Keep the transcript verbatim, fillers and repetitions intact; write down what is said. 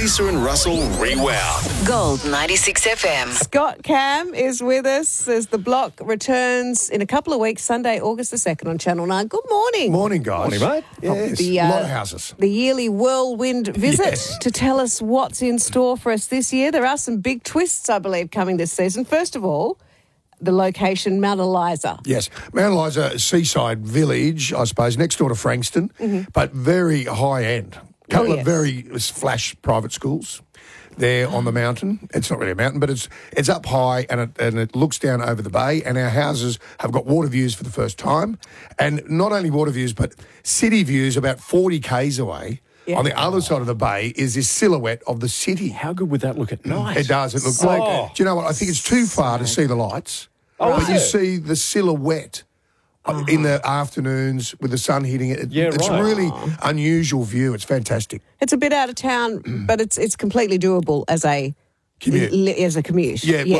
Lisa and Russell Rewound. Gold ninety-six F M. Scott Cam is with us as the block returns in a couple of weeks, Sunday, August the second on Channel nine. Good morning. Morning, guys. Morning, mate. Yes, The, a uh, lot of houses. The yearly whirlwind visit Yes. to tell us what's in store for us this year. There are some big twists, I believe, coming this season. First of all, the location, Mount Eliza. Yes, Mount Eliza, seaside village, I suppose, next door to Frankston, but very high end. Couple Oh, of yes. very flash private schools there on the mountain. It's not really a mountain, but it's it's up high and it, and it looks down over the bay. And our houses have got water views for the first time, and not only water views, but city views about forty k's away. Yeah. On the other side of the bay is this silhouette of the city. How good would that look at night? It does. It looks So like. good. Do you know what? I think it's too far to see the lights, Oh, but is you it? see the silhouette uh in the afternoons with the sun hitting it. It- Yeah, it's right. a really unusual view. It's fantastic. It's a bit out of town, but it's it's completely doable as a Commute. li- as a commute. Yeah,